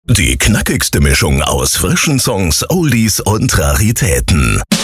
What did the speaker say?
Die knackigste Mischung aus frischen Songs, Oldies und Raritäten.